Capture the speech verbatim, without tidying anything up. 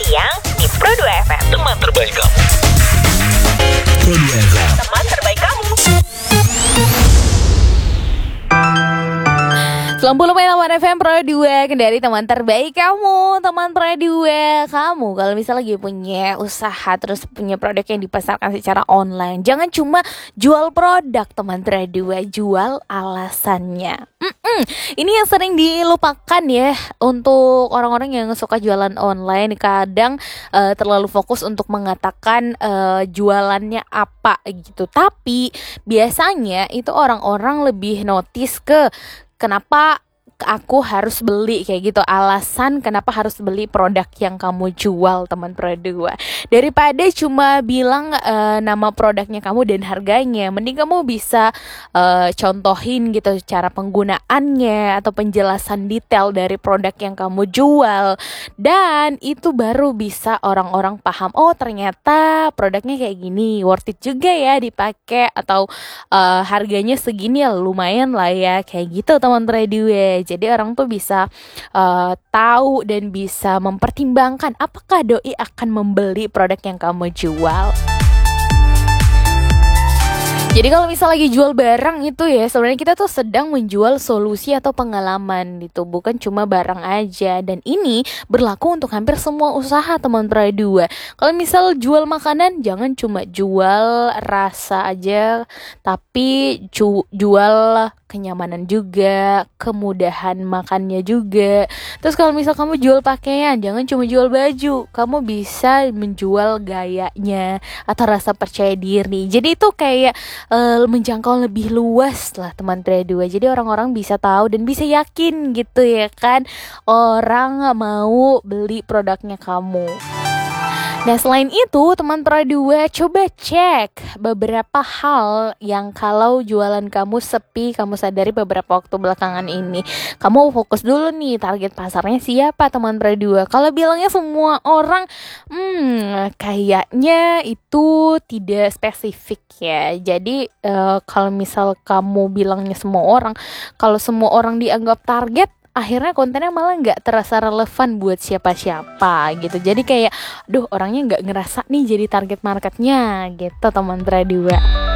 siang di Pro dua F M. Teman terbaik kamu. Pro dua F M. Teman terbaik kamu. sembilan puluh koma delapan F M Pro dua, Kendari, teman terbaik kamu, teman Pro dua kamu. Kalau misalnya lagi punya usaha terus punya produk yang dipasarkan secara online, jangan cuma jual produk, teman Pro dua, jual alasannya. Mm-mm. Ini yang sering dilupakan ya untuk orang-orang yang suka jualan online. Kadang uh, terlalu fokus untuk mengatakan uh, jualannya apa gitu. Tapi biasanya itu orang-orang lebih notice ke kenapa aku harus beli, kayak gitu, alasan kenapa harus beli produk yang kamu jual, teman Pro dua. Daripada cuma bilang uh, nama produknya kamu dan harganya, mending kamu bisa uh, contohin gitu cara penggunaannya atau penjelasan detail dari produk yang kamu jual. Dan itu baru bisa orang-orang paham, oh ternyata produknya kayak gini, worth it juga ya dipakai, atau uh, harganya segini ya lumayan lah ya, kayak gitu, teman Pro dua. Jadi orang tuh bisa uh, tahu dan bisa mempertimbangkan apakah doi akan membeli produk yang kamu jual. Jadi kalau misal lagi jual barang itu ya, sebenarnya kita tuh sedang menjual solusi atau pengalaman gitu, bukan cuma barang aja. Dan ini berlaku untuk hampir semua usaha, teman Pro dua. Kalau misal jual makanan, jangan cuma jual rasa aja, tapi ju- jual kenyamanan juga, kemudahan makannya juga. Terus kalau misal kamu jual pakaian, jangan cuma jual baju, kamu bisa menjual gayanya atau rasa percaya diri. Jadi itu kayak uh, menjangkau lebih luas lah, teman Pro dua. Jadi orang-orang bisa tahu dan bisa yakin gitu ya kan, orang mau beli produknya kamu. Nah selain itu, teman Pro dua, coba cek beberapa hal yang kalau jualan kamu sepi, kamu sadari beberapa waktu belakangan ini. Kamu fokus dulu nih, target pasarnya siapa, teman Pro dua. Kalau bilangnya semua orang, hmm kayaknya itu tidak spesifik ya. Jadi uh, kalau misal kamu bilangnya semua orang, kalau semua orang dianggap target, akhirnya kontennya malah nggak terasa relevan buat siapa-siapa gitu. Jadi kayak, duh orangnya nggak ngerasa nih jadi target marketnya gitu, teman Pro dua.